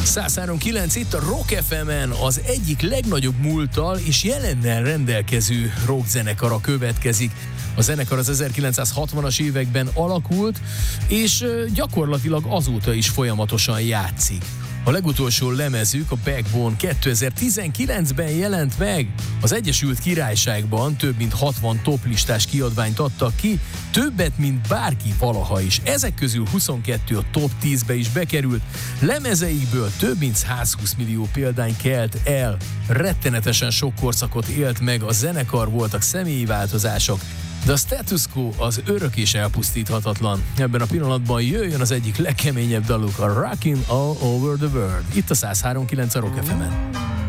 103.9 itt a Rock FM-en az egyik legnagyobb múlttal és jelennel rendelkező rockzenekara következik. A zenekar az 1960-as években alakult, és gyakorlatilag azóta is folyamatosan játszik. A legutolsó lemezük, a Backbone 2019-ben jelent meg. Az Egyesült Királyságban több mint 60 toplistás kiadványt adtak ki, többet, mint bárki valaha is. Ezek közül 22 a top 10-be is bekerült. Lemezeikből több mint 120 millió példány kelt el. Rettenetesen sok korszakot élt meg a zenekar, voltak személyi változások, de a status quo az örök és elpusztíthatatlan. Ebben a pillanatban jöjjön az egyik legkeményebb daluk, a Rockin' All Over the World. Itt a 103.9 a Rock FM-en.